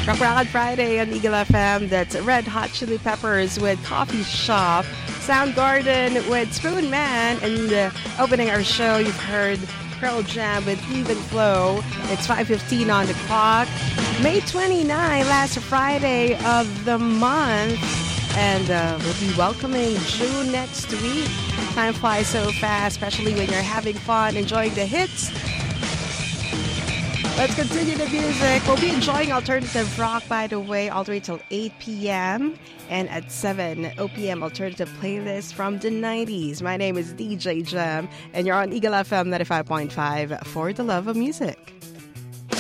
Rock Rock Friday on Eagle FM. That's Red Hot Chili Peppers with Coffee Shop. Soundgarden with Spoon Man. And opening our show, you've heard Pearl Jam with Even Flow. It's 5:15 on the clock. May 29, last Friday of the month. And we'll be welcoming June next week. Time flies so fast, especially when you're having fun, enjoying the hits. Let's continue the music. We'll be enjoying alternative rock, by the way, all the way till 8 p.m. And at 7 p.m. alternative playlist from the 90s. My name is DJ Jem, and you're on Eagle FM 95.5 for the love of music.